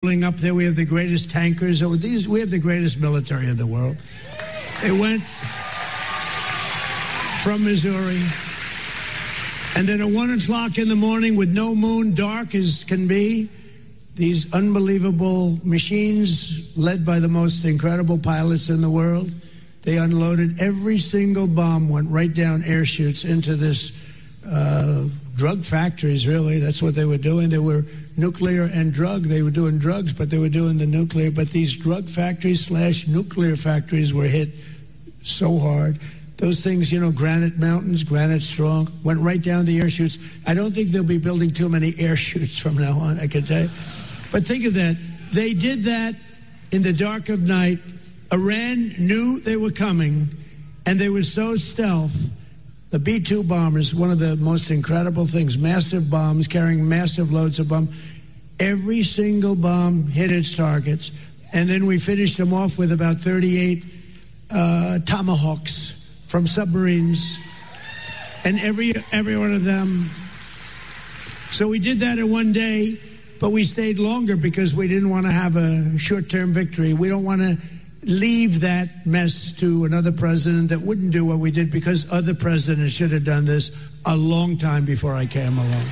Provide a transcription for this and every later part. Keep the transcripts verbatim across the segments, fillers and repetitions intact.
up there. We have the greatest tankers. Oh, these, we have the greatest military in the world. They went from Missouri. And then at one o'clock in the morning, with no moon, dark as can be, these unbelievable machines led by the most incredible pilots in the world, they unloaded every single bomb, went right down air chutes into this uh, drug factories, really. That's what they were doing. They were nuclear and drug. They were doing drugs, but they were doing the nuclear. But these drug factories slash nuclear factories were hit so hard. Those things, you know, granite mountains, granite strong, went right down the air chutes. I don't think they'll be building too many air chutes from now on, I can tell you. But think of that. They did that in the dark of night. Iran knew they were coming, and they were so stealth. The B two bombers, one of the most incredible things, massive bombs carrying massive loads of bombs. Every single bomb hit its targets, and then we finished them off with about thirty-eight uh, Tomahawks from submarines, and every every one of them. So we did that in one day, but we stayed longer because we didn't want to have a short-term victory. We don't want to leave that mess to another president that wouldn't do what we did, because other presidents should have done this a long time before I came along.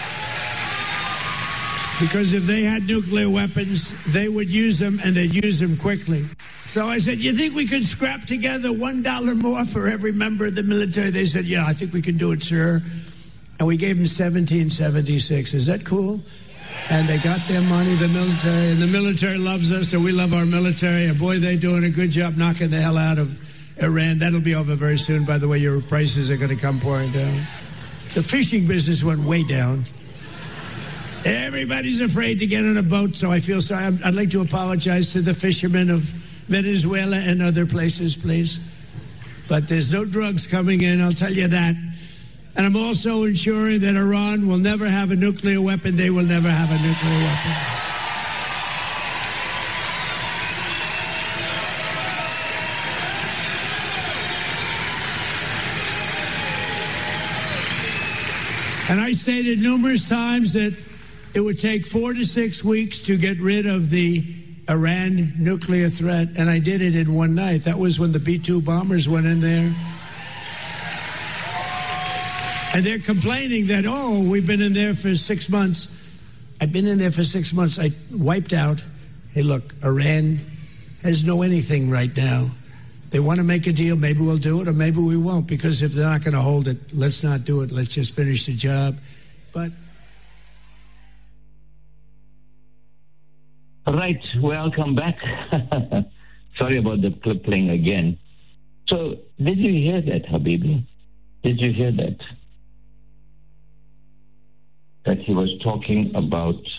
Because if they had nuclear weapons, they would use them, and they'd use them quickly. So I said, you think we could scrap together one dollar more for every member of the military? They said, yeah, I think we can do it, sir. And we gave them seventeen seventy-six. Is that cool? And they got their money, the military, and the military loves us, and we love our military. And boy, they're doing a good job knocking the hell out of Iran. That'll be over very soon. By the way, your prices are going to come pouring down. The fishing business went way down. Everybody's afraid to get on a boat, so I feel sorry. I'd like to apologize to the fishermen of Venezuela and other places, please. But there's no drugs coming in, I'll tell you that. And I'm also ensuring that Iran will never have a nuclear weapon. They will never have a nuclear weapon. And I stated numerous times that it would take four to six weeks to get rid of the Iran nuclear threat, and I did it in one night. That was when the B two bombers went in there. And they're complaining that, oh, we've been in there for six months. I've been in there for six months. I wiped out. Hey, look, Iran has no anything right now. They want to make a deal. Maybe we'll do it, or maybe we won't, because if they're not going to hold it, let's not do it. Let's just finish the job. But... All right, welcome back. Sorry about the clip playing again. So, did you hear that, Habibi? Did you hear that? That he was talking about